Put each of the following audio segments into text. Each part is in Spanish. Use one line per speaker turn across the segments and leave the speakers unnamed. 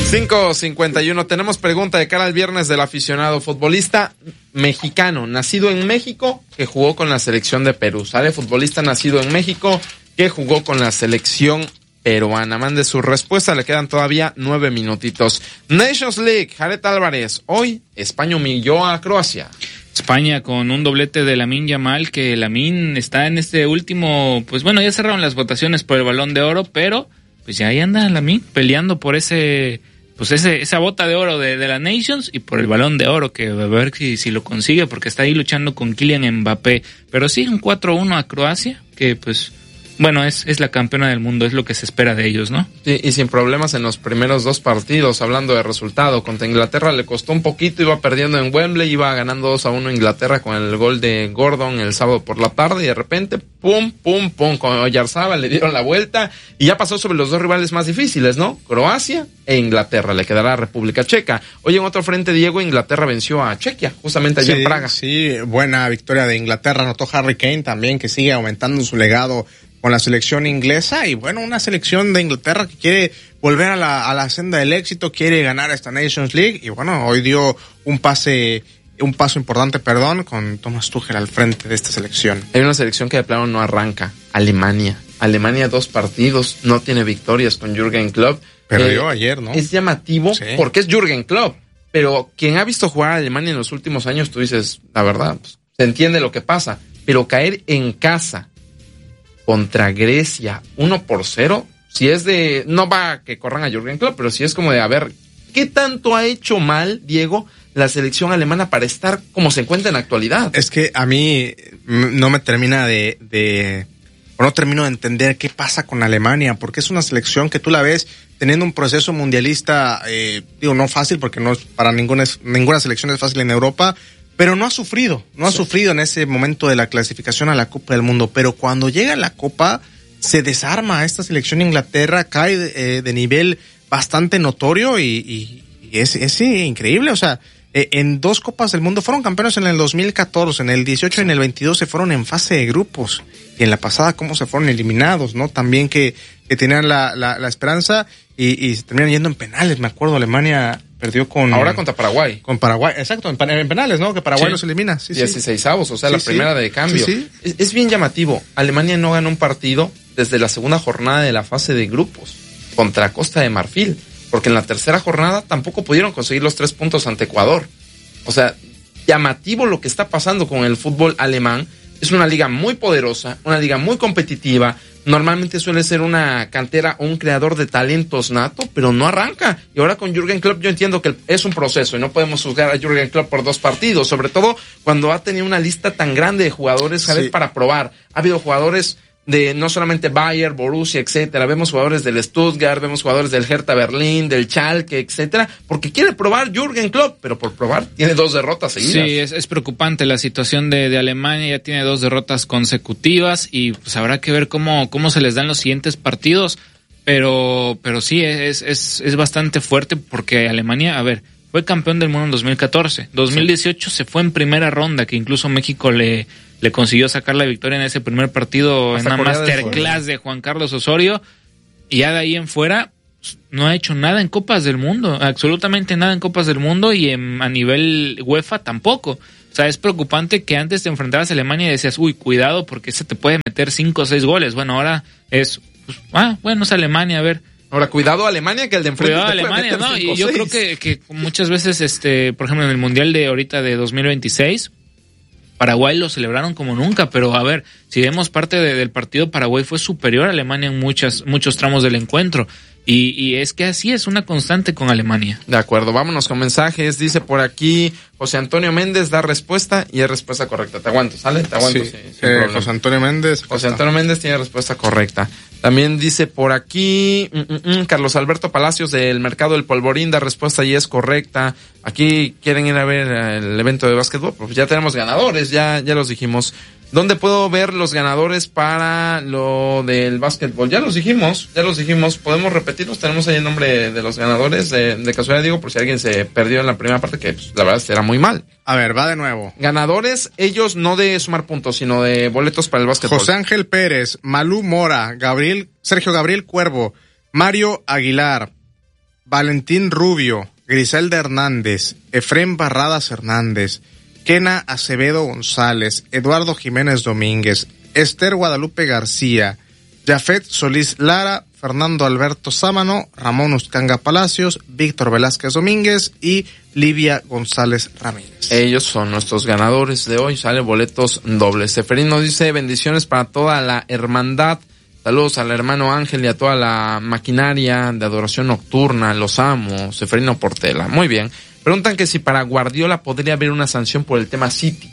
5:51. Tenemos pregunta de cara al viernes del aficionado. Futbolista mexicano, nacido en México, que jugó con la selección de Perú. ¿Sale? Futbolista nacido en México, que jugó con la selección peruana. Mande su respuesta, le quedan todavía 9 minutitos. Nations League, Jared Álvarez. Hoy, España humilló a Croacia.
España con un doblete de Lamine Yamal, que Lamine está en este último, pues bueno, ya cerraron las votaciones por el Balón de Oro, pero pues ya ahí anda Lamine peleando por esa bota de oro de la Nations y por el Balón de Oro, que a ver si lo consigue, porque está ahí luchando con Kylian Mbappé. Pero sí, un 4-1 a Croacia, que pues bueno, es la campeona del mundo, es lo que se espera de ellos, ¿no? Sí,
y sin problemas en los primeros 2 partidos, hablando de resultado. Contra Inglaterra le costó un poquito, iba perdiendo en Wembley, iba ganando 2-1 Inglaterra con el gol de Gordon el sábado por la tarde, y de repente, pum, con Oyarzabal le dieron la vuelta, y ya pasó sobre los 2 rivales más difíciles, ¿no? Croacia e Inglaterra, le quedará a República Checa. Hoy en otro frente, Diego, Inglaterra venció a Chequia, justamente allá en Praga.
Sí, buena victoria de Inglaterra, anotó Harry Kane también, que sigue aumentando su legado con la selección inglesa, y bueno, una selección de Inglaterra que quiere volver a la senda del éxito, quiere ganar esta Nations League, y bueno, hoy dio un paso importante, con Thomas Tuchel al frente de esta selección.
Hay una selección que de plano no arranca, Alemania 2 partidos, no tiene victorias con Jürgen Klopp.
Perdió ayer, ¿no?
Es llamativo, sí, porque es Jürgen Klopp, pero quien ha visto jugar a Alemania en los últimos años, tú dices, la verdad, pues, se entiende lo que pasa, pero caer en casa contra Grecia 1-0, si es de, no va a que corran a Jürgen Klopp, pero si es como de, a ver, ¿qué tanto ha hecho mal, Diego, la selección alemana para estar como se encuentra en la actualidad?
Es que a mí no me termina no termino de entender qué pasa con Alemania, porque es una selección que tú la ves teniendo un proceso mundialista, no fácil, porque no es para ninguna selección es fácil en Europa, pero no ha sufrido en ese momento de la clasificación a la Copa del Mundo. Pero cuando llega la Copa, se desarma esta selección de Inglaterra, cae de nivel bastante notorio y es increíble. O sea, en 2 Copas del Mundo fueron campeones en el 2014, en el 18 y en el 22 se fueron en fase de grupos. Y en la pasada, cómo se fueron eliminados, ¿no? También que tenían la esperanza y se terminan yendo en penales. Me acuerdo, Alemania perdió
ahora contra Paraguay.
Con Paraguay, exacto, en penales, ¿no? Que Paraguay los elimina. Sí,
16avos, o sea, la primera de cambio.
Sí.
Es bien llamativo. Alemania no ganó un partido desde la segunda jornada de la fase de grupos contra Costa de Marfil, porque en la tercera jornada tampoco pudieron conseguir los 3 puntos ante Ecuador. O sea, llamativo lo que está pasando con el fútbol alemán. Es una liga muy poderosa, una liga muy competitiva. Normalmente suele ser una cantera o un creador de talentos nato, pero no arranca. Y ahora con Jürgen Klopp yo entiendo que es un proceso y no podemos juzgar a Jürgen Klopp por 2 partidos, sobre todo cuando ha tenido una lista tan grande de jugadores, Jared, para probar. Ha habido jugadores de no solamente Bayern, Borussia, etcétera. Vemos jugadores del Stuttgart, vemos jugadores del Hertha Berlín, del Schalke, etcétera, porque quiere probar Jürgen Klopp, pero por probar tiene 2 derrotas seguidas.
Sí, es preocupante la situación de Alemania, ya tiene 2 derrotas consecutivas y pues habrá que ver cómo se les dan los siguientes partidos, pero sí es bastante fuerte porque Alemania, a ver, fue campeón del mundo en 2014, 2018 se fue en primera ronda, que incluso México le consiguió sacar la victoria en ese primer partido, hasta en una masterclass de Juan Carlos Osorio, y ya de ahí en fuera no ha hecho nada en Copas del Mundo, absolutamente nada en Copas del Mundo, y a nivel UEFA tampoco. O sea, es preocupante que antes te enfrentabas a Alemania y decías, uy, cuidado porque se te puede meter 5 o 6 goles. Bueno, ahora es, es Alemania, a ver.
Ahora, cuidado Alemania, que el de enfrente
cuidado Alemania, ¿no? Y yo creo que muchas veces, por ejemplo, en el Mundial de ahorita de 2026, Paraguay lo celebraron como nunca, pero a ver, si vemos parte del partido, Paraguay fue superior a Alemania en muchos tramos del encuentro. Y es que así es una constante con Alemania.
De acuerdo, vámonos con mensajes. Dice por aquí, José Antonio Méndez da respuesta y es respuesta correcta. Te aguanto, ¿sale? Te aguanto.
Sí, José Antonio Méndez.
José Antonio Méndez tiene respuesta correcta. También dice por aquí, Carlos Alberto Palacios del Mercado del Polvorín da respuesta y es correcta. Aquí quieren ir a ver el evento de básquetbol, pues ya tenemos ganadores, ya los dijimos. ¿Dónde puedo ver los ganadores para lo del básquetbol? Ya los dijimos. ¿Podemos repetirlos? Tenemos ahí el nombre de los ganadores. De casualidad digo, por si alguien se perdió en la primera parte, que pues, la verdad será muy mal.
A ver, va de nuevo.
Ganadores, ellos no de sumar puntos, sino de boletos para el básquetbol.
José Ángel Pérez, Malú Mora, Sergio Gabriel Cuervo, Mario Aguilar, Valentín Rubio, Griselda Hernández, Efrén Barradas Hernández, Kena Acevedo González, Eduardo Jiménez Domínguez, Esther Guadalupe García, Jafet Solís Lara, Fernando Alberto Sámano, Ramón Uscanga Palacios, Víctor Velázquez Domínguez y Livia González Ramírez.
Ellos son nuestros ganadores de hoy. Sale boletos dobles. Seferín nos dice bendiciones para toda la hermandad. Saludos al hermano Ángel y a toda la maquinaria de adoración nocturna. Los amo. Seferino Portela. Muy bien. Preguntan que si para Guardiola podría haber una sanción por el tema City.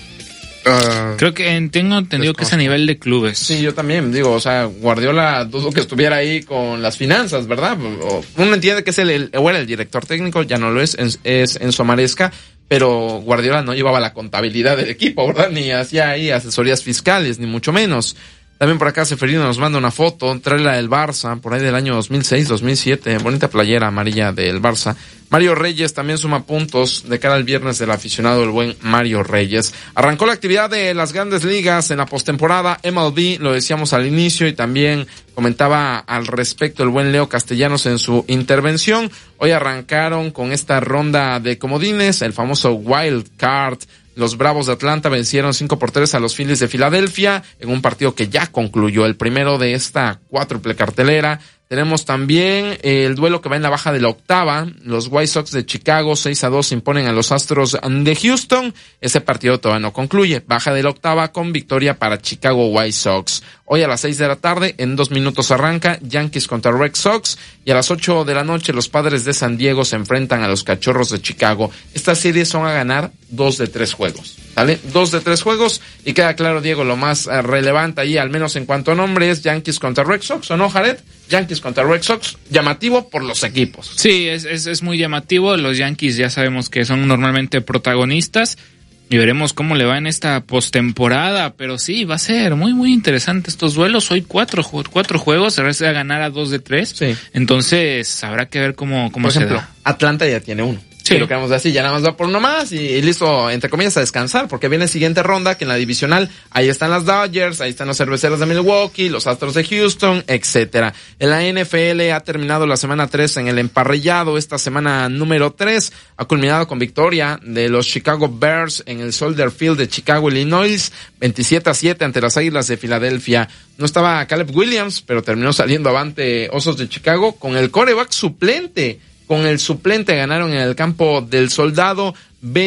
Creo que tengo entendido que es a nivel de clubes.
Sí, yo también digo, o sea, Guardiola dudo que estuviera ahí con las finanzas, ¿verdad? Uno entiende que es o era el director técnico, ya no lo es Enzo Maresca, pero Guardiola no llevaba la contabilidad del equipo, ¿verdad? Ni hacía ahí asesorías fiscales, ni mucho menos. También por acá Seferino nos manda una foto, trae la del Barça, por ahí del año 2006, 2007, bonita playera amarilla del Barça. Mario Reyes también suma puntos de cara al viernes del aficionado, el buen Mario Reyes. Arrancó la actividad de las grandes ligas en la postemporada MLB, lo decíamos al inicio y también comentaba al respecto el buen Leo Castellanos en su intervención. Hoy arrancaron con esta ronda de comodines, el famoso Wild Card. Los Bravos de Atlanta vencieron 5-3 a los Phillies de Filadelfia en un partido que ya concluyó, el primero de esta cuádruple cartelera. Tenemos también el duelo que va en la baja de la octava. Los White Sox de Chicago 6-2 imponen a los Astros de Houston. Ese partido todavía no concluye. Baja de la octava con victoria para Chicago White Sox. Hoy a las 6 de la tarde, en 2 minutos arranca Yankees contra Red Sox. Y a las 8 de la noche los Padres de San Diego se enfrentan a los Cachorros de Chicago. Estas series son a ganar 2 de 3 juegos. ¿Vale? 2 de 3 juegos. Y queda claro, Diego, lo más relevante ahí, al menos en cuanto a nombre, es Yankees contra Red Sox, ¿o no, Jared? Yankees contra Red Sox, llamativo por los equipos.
Sí, es muy llamativo. Los Yankees ya sabemos que son normalmente protagonistas y veremos cómo le va en esta postemporada, pero sí, va a ser muy, muy interesante estos duelos. Hoy 4 juegos, se va a ganar a 2 de 3. Sí. Entonces, habrá que ver cómo
por
se
ejemplo,
da.
Atlanta ya tiene uno.
Sí.
Si lo queremos decir, ya nada más va por uno más y listo, entre comillas, a descansar, porque viene la siguiente ronda, que en la divisional, ahí están las Dodgers, ahí están los Cerveceros de Milwaukee, los Astros de Houston, etcétera. En la NFL ha terminado la semana 3 en el emparrillado, esta semana número 3 ha culminado con victoria de los Chicago Bears en el Soldier Field de Chicago, Illinois, 27-7 ante las Águilas de Filadelfia. No estaba Caleb Williams, pero terminó saliendo avante Osos de Chicago con el quarterback suplente. Con el suplente ganaron en el campo del Soldado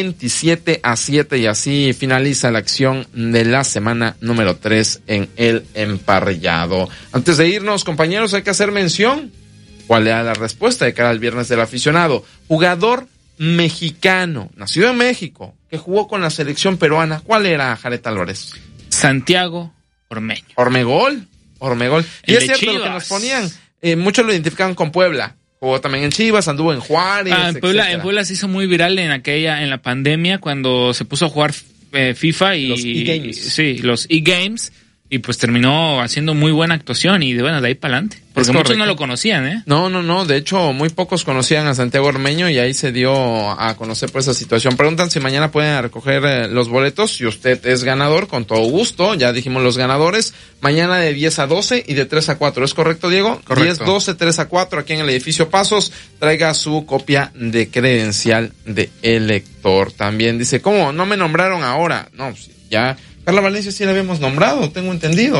27-7 y así finaliza la acción de la semana número 3 en el emparrillado. Antes de irnos, compañeros, hay que hacer mención. ¿Cuál era la respuesta de cara al viernes del aficionado? Jugador mexicano, nacido en México, que jugó con la selección peruana. ¿Cuál era, Jared Álvarez?
Santiago Ormeño.
Ormegol. Y es cierto
Chivas.
lo que nos ponían. Muchos lo identificaban con Puebla. Jugó también en Chivas, anduvo en Juárez.
En Puebla se hizo muy viral en la pandemia cuando se puso a jugar FIFA y
los e-games.
Sí, los e-games, y pues terminó haciendo muy buena actuación y de ahí para adelante. Porque muchos no lo conocían, ¿eh?
No, de hecho muy pocos conocían a Santiago Ormeño y ahí se dio a conocer por esa situación. Preguntan si mañana pueden recoger los boletos, si usted es ganador, con todo gusto, ya dijimos los ganadores, mañana de 10 a 12 y de 3 a 4, ¿es correcto, Diego?
Correcto.
10, 12, 3 a 4 aquí en el edificio Pasos, traiga su copia de credencial de elector. También dice, ¿cómo? ¿No me nombraron ahora? No, ya Carla Valencia sí la habíamos nombrado, tengo entendido.